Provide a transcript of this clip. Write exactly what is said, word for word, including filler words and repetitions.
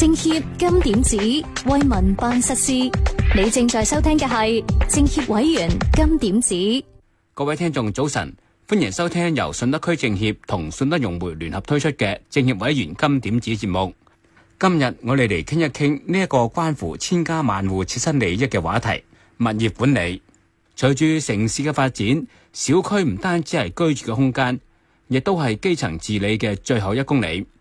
政協金點指為民辦實事，你正在收聽嘅係政協委員金點指。 各位聽眾早晨，歡迎收聽由順德區政協同順德融媒聯合推出嘅政協委員金點指節目。今日我哋嚟傾一傾呢一個關乎千家萬戶切身利益嘅話題——物業管理。隨住城市嘅發展，小區唔單止係居住嘅空間，亦都係基層治理嘅最後一公里。